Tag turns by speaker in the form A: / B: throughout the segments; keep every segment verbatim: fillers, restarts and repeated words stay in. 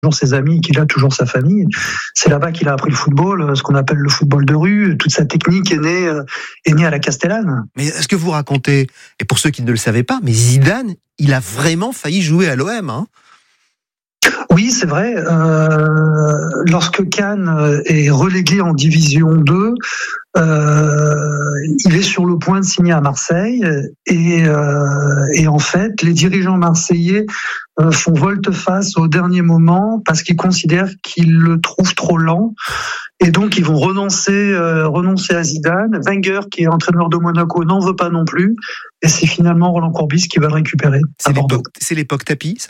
A: ses amis, qu'il a toujours sa famille. C'est là-bas qu'il a appris le football, ce qu'on appelle le football de rue. Toute sa technique est née, est née à la Castellane.
B: Mais est-ce que vous racontez, et pour ceux qui ne le savaient pas, mais Zidane, il a vraiment failli jouer à l'O M, hein?
A: Oui, c'est vrai. Euh, lorsque Cannes est relégué en Division deux, euh, il est sur le point de signer à Marseille et, euh, et en fait, les dirigeants marseillais euh, font volte-face au dernier moment parce qu'ils considèrent qu'ils le trouvent trop lent et donc ils vont renoncer, euh, renoncer à Zidane. Wenger, qui est entraîneur de Monaco, n'en veut pas non plus et c'est finalement Roland Courbis qui va le récupérer à Bordeaux.
B: C'est l'époque tapis, ça ?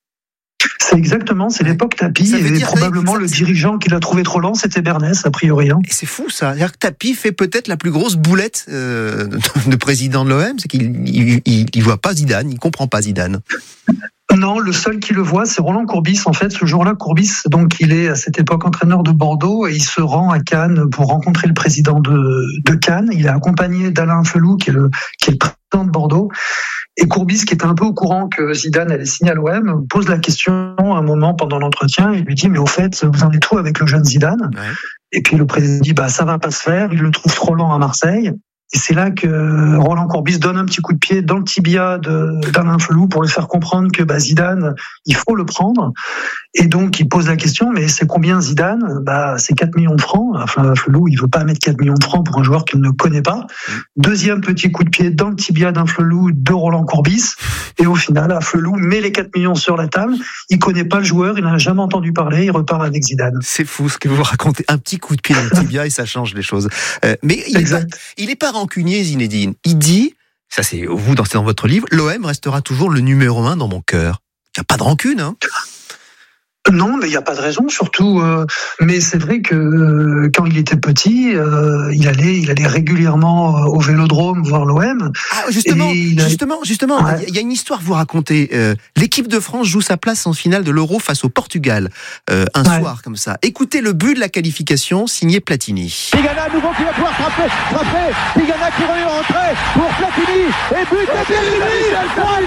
A: C'est exactement, c'est l'époque Tapie, et probablement le dirigeant qui l'a trouvé trop lent, c'était Bernès, a priori. Hein.
B: Et c'est fou ça, c'est-à-dire que Tapie fait peut-être la plus grosse boulette euh, de président de l'O M, c'est qu'il il, il, il voit pas Zidane, il comprend pas Zidane.
A: Non, le seul qui le voit, c'est Roland Courbis. En fait, ce jour-là, Courbis, donc, il est à cette époque entraîneur de Bordeaux et il se rend à Cannes pour rencontrer le président de, de Cannes. Il est accompagné d'Alain Felou, qui est le, qui est le président de Bordeaux. Et Courbis, qui était un peu au courant que Zidane allait signer à l'O M, pose la question à un moment pendant l'entretien. Il lui dit, mais au fait, vous en êtes où avec le jeune Zidane? Ouais. Et puis le président dit, bah, ça va pas se faire. Il le trouve trop lent à Marseille. Et c'est là que Roland Courbis donne un petit coup de pied dans le tibia de, d'Alain Felou pour lui faire comprendre que bah, Zidane, il faut le prendre. Et donc, il pose la question, mais c'est combien Zidane? Bah, c'est quatre millions de francs. Enfin, Felou, il veut pas mettre quatre millions de francs pour un joueur qu'il ne connaît pas. Deuxième petit coup de pied dans le tibia d'un Felou de Roland Courbis. Et au final, Felou met les quatre millions sur la table. Il connaît pas le joueur, il n'en a jamais entendu parler, il repart avec Zidane.
B: C'est fou ce que vous racontez. Un petit coup de pied dans le tibia et ça change les choses. Euh, mais il est, pas, il est pas rancunier, Zinedine. Il dit, ça c'est vous dans, dans votre livre, l'O M restera toujours le numéro un dans mon cœur. Il n'y a pas de rancune, hein?
A: Non, mais il n'y a pas de raison, surtout. Euh, mais c'est vrai que euh, quand il était petit, euh, il allait, il allait régulièrement euh, au Vélodrome voir l'O M.
B: Ah, justement, justement, justement, ouais. Il y a une histoire à vous raconter. Euh, l'équipe de France joue sa place en finale de l'Euro face au Portugal, euh, un ouais. soir comme ça. Écoutez le but de la qualification, signé Platini.
C: Pigana à nouveau qui va pouvoir frapper, frapper. Pigana qui va rentrer pour Platini et but de Platini. trois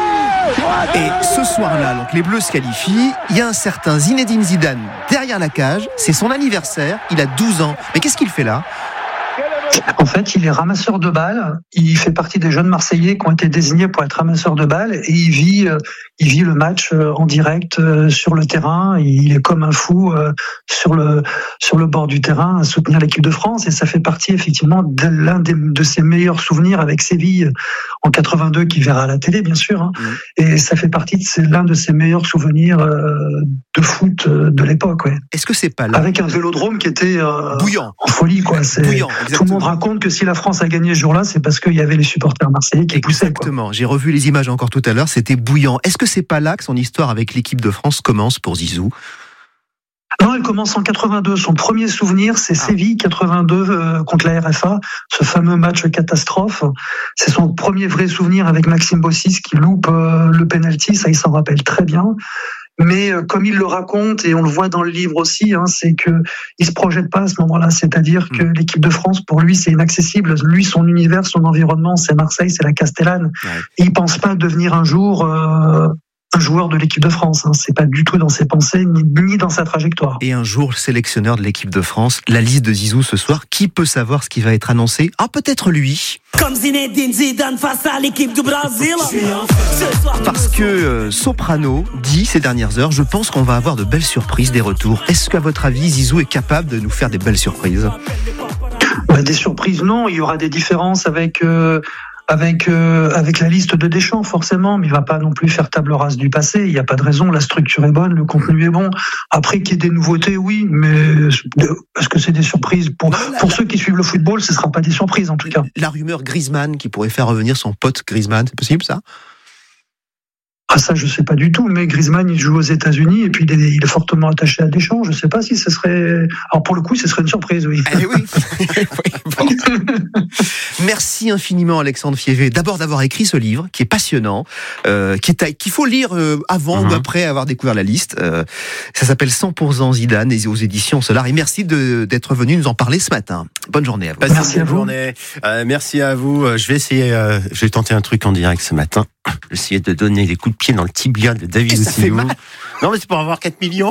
C: deux.
B: Et ce soir-là, donc les Bleus se qualifient. Il y a un certain Zinedine Zidane derrière la cage. C'est son anniversaire. Il a douze ans. Mais qu'est-ce qu'il fait là?
A: En fait, il est ramasseur de balles. Il fait partie des jeunes Marseillais qui ont été désignés pour être ramasseurs de balles. Et il vit, euh, il vit le match euh, en direct euh, sur le terrain. Il est comme un fou euh, sur le sur le bord du terrain à soutenir l'équipe de France. Et ça fait partie effectivement de l'un des, de ses meilleurs souvenirs avec Séville en quatre-vingt-deux, qu'il verra à la télé, bien sûr. Hein. Mmh. Et ça fait partie de ses, l'un de ses meilleurs souvenirs euh, de foot euh, de l'époque. Ouais.
B: Est-ce que c'est pas là
A: avec un Vélodrome qui était euh,
B: bouillant,
A: en folie, quoi. C'est
B: bouillant.
A: Tout le monde raconte que si la France a gagné ce jour-là, c'est parce qu'il y avait les supporters marseillais qui poussaient.
B: Exactement. J'ai revu les images encore tout à l'heure. C'était bouillant. Est-ce que c'est pas là que son histoire avec l'équipe de France commence pour Zizou?
A: Non, elle commence en quatre-vingt-deux. Son premier souvenir, c'est ah. Séville quatre-vingt-deux euh, contre la R F A, ce fameux match catastrophe. C'est son premier vrai souvenir avec Maxime Bossis qui loupe euh, le penalty. Ça, il s'en rappelle très bien. Mais euh, comme il le raconte, et on le voit dans le livre aussi, hein, c'est que il se projette pas à ce moment-là. C'est-à-dire que mmh. l'équipe de France, pour lui, c'est inaccessible. Lui, son univers, son environnement, c'est Marseille, c'est la Castellane. Ouais. Et il pense pas devenir un jour euh, un joueur de l'équipe de France. Hein. C'est pas du tout dans ses pensées, ni, ni dans sa trajectoire.
B: Et un jour, sélectionneur de l'équipe de France, la liste de Zizou ce soir, qui peut savoir ce qui va être annoncé? Ah, peut-être lui.
D: Comme Zinedine Zidane face à l'équipe du Brésil.
B: Parce que euh, Soprano dit ces dernières heures, je pense qu'on va avoir de belles surprises, des retours. Est-ce qu'à votre avis, Zizou est capable de nous faire des belles surprises?
A: Bah, des surprises, non. Il y aura des différences avec... Euh... Avec euh, avec la liste de Deschamps forcément, mais il va pas non plus faire table rase du passé. Il y a pas de raison. La structure est bonne, le contenu est bon. Après qu'il y ait des nouveautés, oui, mais est-ce que c'est des surprises pour pour ceux qui suivent le football? Ce sera pas des surprises en tout cas.
B: La rumeur Griezmann qui pourrait faire revenir son pote Griezmann, c'est possible ça?
A: Ah, ça, je sais pas du tout, mais Griezmann, il joue aux États-Unis et puis il est, il est fortement attaché à Deschamps. Je sais pas si ce serait. Alors, pour le coup, ce serait une surprise, oui.
B: Eh oui. oui bon. Merci infiniment, Alexandre Fievé, d'abord d'avoir écrit ce livre qui est passionnant, euh, qui est, qu'il faut lire euh, avant mm-hmm. ou après avoir découvert la liste. Euh, ça s'appelle cent pour cent Zidane et aux éditions Solar. Et merci de, d'être venu nous en parler ce matin. Bonne journée à vous.
A: Passez merci à vous.
E: Journée. Euh, merci à vous. Je vais essayer, euh, je vais tenter un truc en direct ce matin. J'essayais de donner des coups de pied dans le tibia de David Ossiniou. Non, mais c'est pour avoir quatre millions.